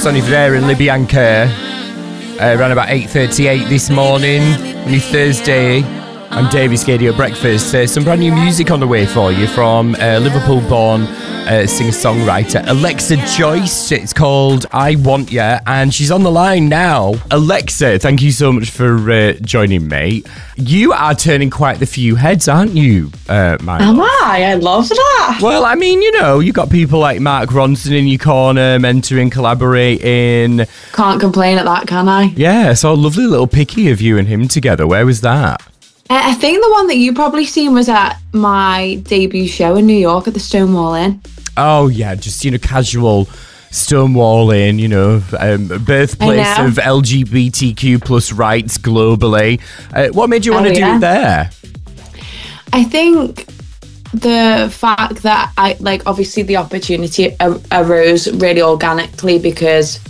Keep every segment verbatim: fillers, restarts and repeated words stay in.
Sonny Fodera and Libby and Kerr. Uh, around about eight thirty-eight this morning, only Thursday. I'm Davis Gadio Breakfast. Uh, some brand new music on the way for you from uh, Liverpool-born uh, singer-songwriter Alexa Joyce. It's called I Want Ya, and she's on the line now. Alexa, thank you so much for uh, joining me. You are turning quite the few heads, aren't you, uh, Mike? Am I? I love that. Well, I mean, you know, you've got people like Mark Ronson in your corner, mentoring, collaborating. Can't complain at that, can I? Yeah, so a lovely little picky of you and him together. Where was that? I think the one that you probably seen was at my debut show in New York at the Stonewall Inn. Oh, yeah, just, you know, casual Stonewall Inn, you know, um, birthplace of L G B T Q plus rights globally. Uh, what made you want oh, to yeah. do it there? I think the fact that I, like, obviously the opportunity ar- arose really organically because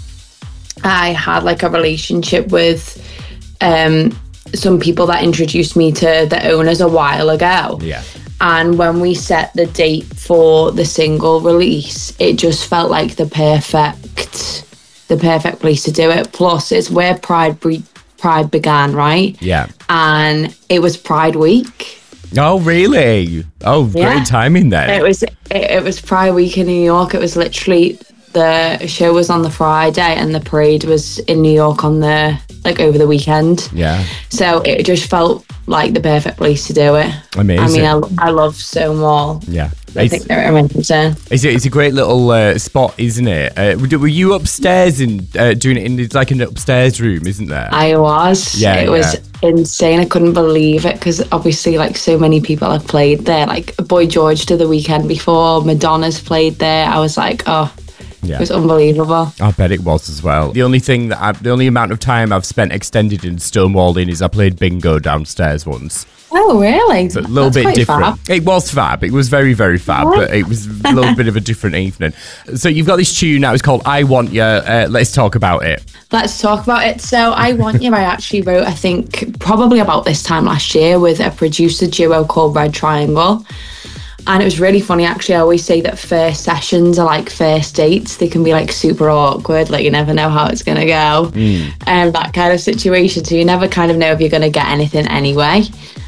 I had, like, a relationship with um, some people that introduced me to the owners a while ago. Yeah. And when we set the date for the single release, it just felt like the perfect, the perfect place to do it. Plus, it's where Pride bre- Pride began, right? Yeah. And it was Pride Week. Oh, really? Oh, Yeah. great timing then. It was it, it was Pride Week in New York. It was literally, the show was on the Friday and the parade was in New York on the, like, over the weekend. Yeah. So it just felt like the perfect place to do it. Amazing. I mean, I, I love Stonewall. Yeah. I It's, think they're amazing. it's, it's a great little uh, spot, isn't it? Uh, were you upstairs and uh, doing it in, it's like an upstairs room, isn't there? I was. Yeah, It was yeah. insane. I couldn't believe it because obviously, like, so many people have played there. Like, Boy George did the weekend before. Madonna's played there. I was like, oh, Yeah. it was unbelievable. I bet it was as well. The only thing that I, the only amount of time I've spent extended in Stonewall Inn is I played bingo downstairs once. Oh, really? It's a little That's bit quite different. fab. It was fab. It was very, very fab, Yeah. but it was a little bit of a different evening. So you've got this tune now. It's called I Want Ya. Uh, let's talk about it. Let's talk about it. So, I Want You, I actually wrote, I think, probably about this time last year with a producer duo called Red Triangle. And it was really funny, actually. I always say that first sessions are like first dates. They can be like super awkward, like you never know how it's going to go. Mm. And that kind of situation. So you never kind of know if you're going to get anything anyway.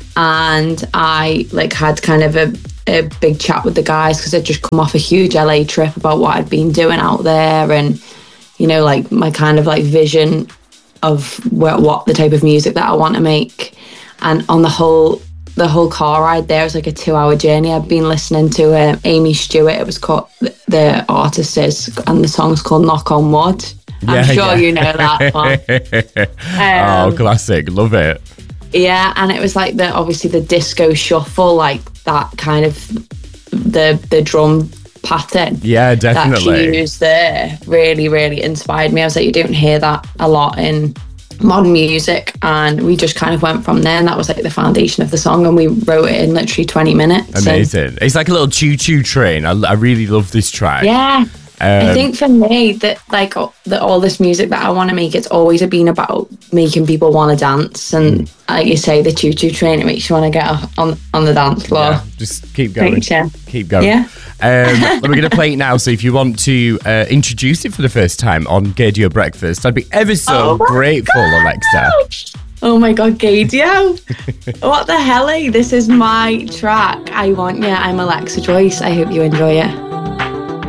And I like had kind of a, a big chat with the guys because I'd just come off a huge L A trip about what I'd been doing out there and, you know, like my kind of like vision of what, what the type of music that I want to make. And on the whole, the whole car ride there was like a two hour journey. I've been listening to uh, Amy Stewart. It was called, the artist is, and the song's called Knock on Wood. I'm Yeah, sure yeah. you know that one. oh, Um, classic. Love it. Yeah, and it was like the obviously the disco shuffle, like that kind of the the drum pattern. Yeah, That definitely. she used there really, really inspired me. I was like, you don't hear that a lot in modern music, and we just kind of went from there, and that was like the foundation of the song, and we wrote it in literally twenty minutes. Amazing. It's like a little choo-choo train. I, I really love this track. Yeah. Um, I think for me that like all, that all this music that I want to make, it's always been about making people want to dance, and Mm. like you say, the choo choo train, it makes you want to get up on on the dance floor. Yeah, just keep going. Thanks, yeah. Keep going. Yeah. Um, we're going to play it now. So if you want to uh, introduce it for the first time on Gadio Breakfast, I'd be ever so Oh my grateful, God. Alexa. Oh my God, Gadio. What the hell? Eh? This is my track. I Want Ya. I'm Alexa Joyce. I hope you enjoy it.